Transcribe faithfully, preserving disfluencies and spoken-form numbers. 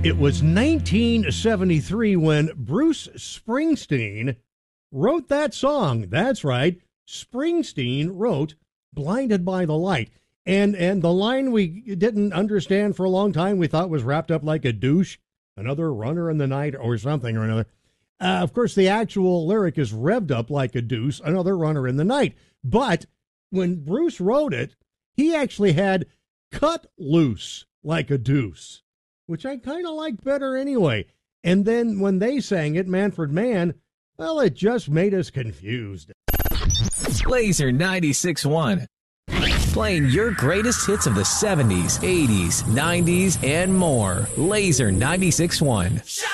It was nineteen seventy-three when Bruce Springsteen wrote that song. That's right. Springsteen wrote Blinded by the Light. And and the line we didn't understand for a long time, we thought was wrapped up like a douche, another runner in the night or something or another. Uh, of course, the actual lyric is revved up like a deuce, another runner in the night. But when Bruce wrote it, he actually had cut loose like a deuce, which I kind of like better anyway. And then when they sang it, Manfred Mann, well, it just made us confused. Laser ninety-six point one. Playing your greatest hits of the seventies, eighties, nineties, and more. Laser ninety-six point one.